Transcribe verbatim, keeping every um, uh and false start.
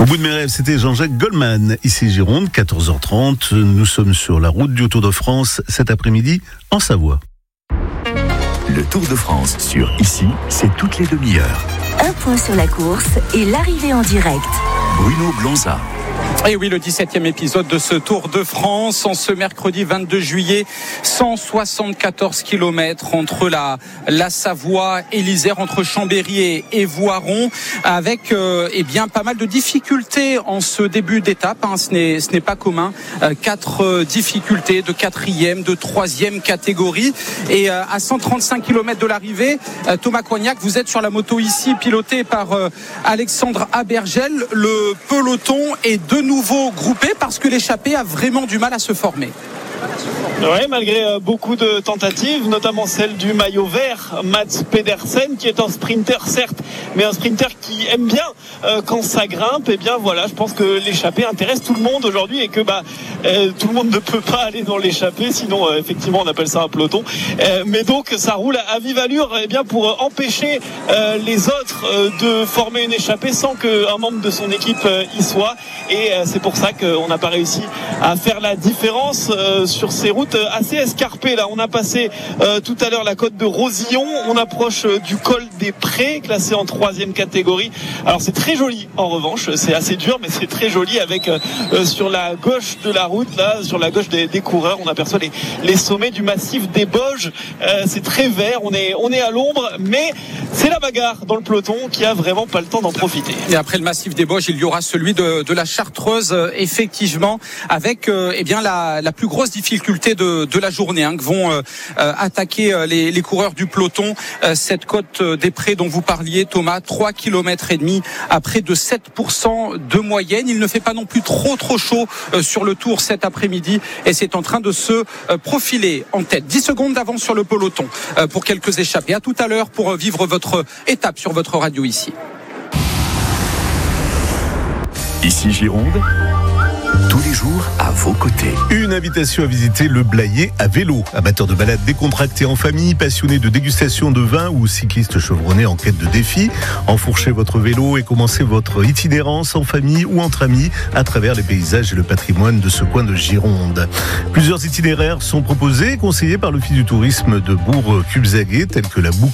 Au bout de mes rêves, c'était Jean-Jacques Goldman. Ici Gironde, quatorze heures trente. Nous sommes sur la route du Tour de France cet après-midi en Savoie. Le Tour de France sur Ici, c'est toutes les demi-heures. Un point sur la course et l'arrivée en direct. Bruno Blanza. Et oui, le dix-septième épisode de ce Tour de France en ce mercredi vingt-deux juillet, cent soixante-quatorze kilomètres entre la, la Savoie et l'Isère, entre Chambéry et, et Voiron, avec euh, eh bien pas mal de difficultés en ce début d'étape. Hein, ce n'est, ce n'est pas commun. Euh, quatre euh, difficultés de quatrième, de troisième catégorie. Et euh, à cent trente-cinq kilomètres de l'arrivée, euh, Thomas Coignac, vous êtes sur la moto ici, pilotée par euh, Alexandre Abergel. Le peloton est de nouveau groupé parce que l'échappée a vraiment du mal à se former. Oui, malgré beaucoup de tentatives, notamment celle du maillot vert, Mats Pedersen, qui est un sprinter certes, mais un sprinter qui aime bien euh, quand ça grimpe. Et bien voilà, je pense que l'échappée intéresse tout le monde aujourd'hui et que bah euh, tout le monde ne peut pas aller dans l'échappée, sinon euh, effectivement on appelle ça un peloton. Euh, mais donc ça roule à vive allure, et bien pour empêcher euh, les autres euh, de former une échappée sans qu'un membre de son équipe euh, y soit. Et euh, c'est pour ça qu'on n'a pas réussi à faire la différence euh, sur ces routes assez escarpées. Là, on a passé euh, tout à l'heure la côte de Rosillon. On approche euh, du col des Prés, classé en troisième catégorie. Alors c'est très joli. En revanche, c'est assez dur, mais c'est très joli avec euh, sur la gauche de la route, là, sur la gauche des, des coureurs, on aperçoit les, les sommets du massif des Bauges. Euh, c'est très vert. On est on est à l'ombre, mais c'est la bagarre dans le peloton qui a vraiment pas le temps d'en profiter. Et après le massif des Bauges, il y aura celui de, de la Chartreuse, effectivement, avec euh, eh bien la, la plus grosse difficulté de, de la journée, hein, que vont euh, attaquer euh, les, les coureurs du peloton. Euh, cette côte des Prés dont vous parliez, Thomas, trois kilomètres et demi à près de sept pour cent de moyenne. Il ne fait pas non plus trop trop chaud euh, sur le Tour cet après-midi et c'est en train de se euh, profiler en tête. dix secondes d'avance sur le peloton euh, pour quelques échappés. À tout à l'heure pour vivre votre étape sur votre radio ici. Ici Gironde, tous les jours à vos côtés. Une invitation à visiter le Blayais à vélo. Amateurs de balades décontractés en famille, passionnés de dégustation de vin ou cyclistes chevronnés en quête de défis, enfourchez votre vélo et commencez votre itinérance en famille ou entre amis à travers les paysages et le patrimoine de ce coin de Gironde. Plusieurs itinéraires sont proposés et conseillés par l'Office du tourisme de Bourg-Cubzaguet, tels que la boucle